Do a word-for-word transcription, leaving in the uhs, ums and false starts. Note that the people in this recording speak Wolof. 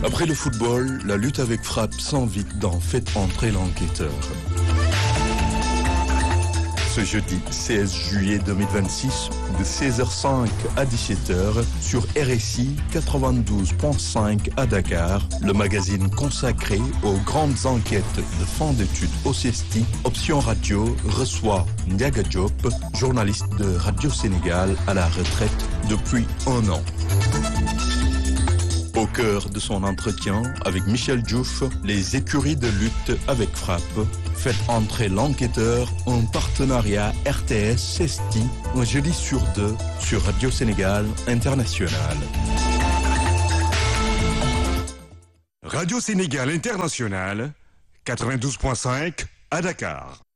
Après le football, la lutte avec frappe s'invite dans Faites entrer l'enquêteur. Ce jeudi seize juillet deux mille vingt-six, de seize heures cinq à dix-sept heures, sur R S I quatre-vingt-douze virgule cinq à Dakar, le magazine consacré aux grandes enquêtes de fin d'études au CESTI, Option Radio reçoit Ndiaga Diop, journaliste de Radio Sénégal à la retraite depuis un an. Au cœur de son entretien avec Michel Diouf, les écuries de lutte avec frappe. Faites entrer l'enquêteur, un partenariat R T S CESTI, un jeudi sur deux sur Radio Sénégal International. Radio Sénégal International, quatre-vingt-douze virgule cinq à Dakar.